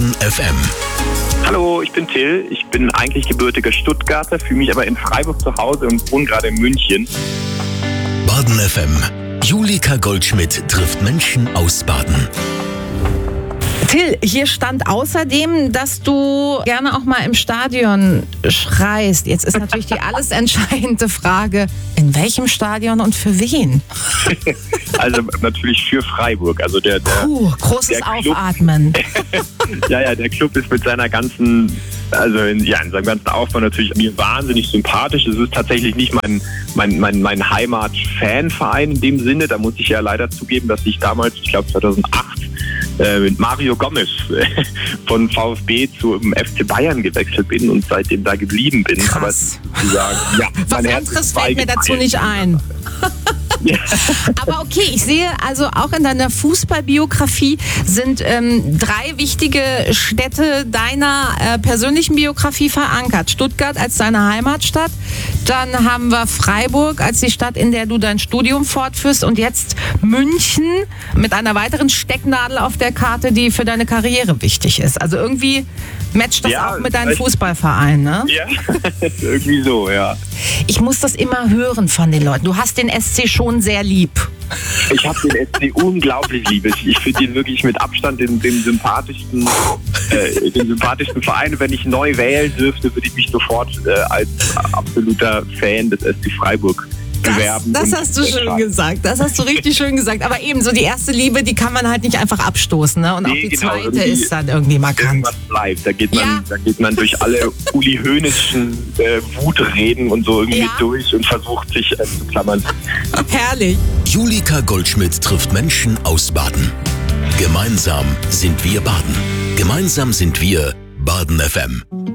Baden FM. Hallo, ich bin Till. Ich bin eigentlich gebürtiger Stuttgarter, fühle mich aber in Freiburg zu Hause und wohne gerade in München. Baden FM. Julika Goldschmidt trifft Menschen aus Baden. Till, hier stand außerdem, dass du gerne auch mal im Stadion schreist. Jetzt ist natürlich die alles entscheidende Frage, in welchem Stadion und für wen? Also natürlich für Freiburg. Also großes der Club, Aufatmen. Ja, der Club ist mit seiner ganzen, in seinem ganzen Aufbau natürlich mir wahnsinnig sympathisch. Es ist tatsächlich nicht mein Heimat-Fanverein in dem Sinne. Da muss ich ja leider zugeben, dass ich damals, ich glaube 2008, mit Mario Gomez von VfB zum FC Bayern gewechselt bin und seitdem da geblieben bin. Krass. Aber sozusagen, ja, was anderes fällt mir dazu nicht ein. Ja. Aber okay, ich sehe also auch in deiner Fußballbiografie sind 3 wichtige Städte deiner persönlichen Biografie verankert. Stuttgart als deine Heimatstadt, dann haben wir Freiburg als die Stadt, in der du dein Studium fortführst und jetzt München mit einer weiteren Stecknadel auf der Karte, die für deine Karriere wichtig ist. Also irgendwie matcht das auch mit deinem Fußballverein, ne? Ja, irgendwie so, ja. Ich muss das immer hören von den Leuten. Du hast den SC schon sehr lieb. Ich habe den SC unglaublich lieb. Ich finde ihn wirklich mit Abstand den sympathischsten Verein. Wenn ich neu wählen dürfte, würde ich mich sofort als absoluter Fan des SC Freiburg bewerben. Das hast du schön gesagt. Das hast du richtig schön gesagt. Aber eben so die erste Liebe, die kann man halt nicht einfach abstoßen. Ne? Und auch die zweite ist dann irgendwie markant. Irgendwas bleibt. Da geht man durch alle Uli Hoeneßschen Wutreden und so irgendwie durch und versucht sich zu klammern. Herrlich. Julika Goldschmidt trifft Menschen aus Baden. Gemeinsam sind wir Baden. Gemeinsam sind wir Baden FM.